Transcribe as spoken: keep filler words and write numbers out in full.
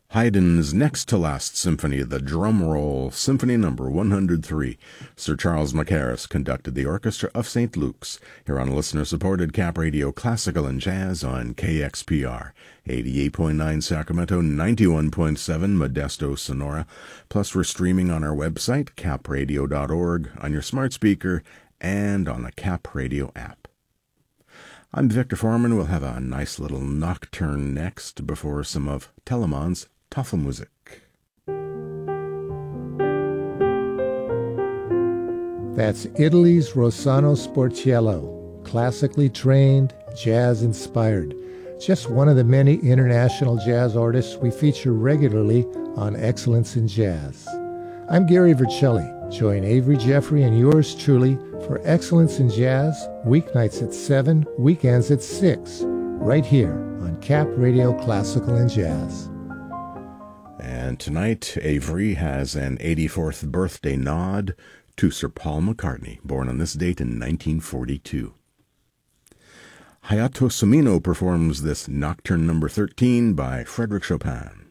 Haydn's next to last symphony, the Drum Roll, Symphony Number one hundred three. Sir Charles Mackerras conducted the orchestra of Saint Luke's, here on listener-supported Cap Radio Classical and Jazz on K X P R, eighty-eight point nine Sacramento, ninety-one point seven Modesto, Sonora. Plus, we're streaming on our website, cap radio dot org, on your smart speaker, and on the Cap Radio app. I'm Victor Foreman. We'll have a nice little nocturne next before some of Telemann's Tafelmusik. That's Italy's Rossano Sportiello, classically trained, jazz-inspired. Just one of the many international jazz artists we feature regularly on Excellence in Jazz. I'm Gary Vercelli. Join Avery Jeffrey and yours truly for Excellence in Jazz, weeknights at seven, weekends at six, right here on Cap Radio Classical and Jazz. And tonight, Avery has an eighty-fourth birthday nod to Sir Paul McCartney, born on this date in nineteen forty-two. Hayato Sumino performs this Nocturne number thirteen by Frédéric Chopin.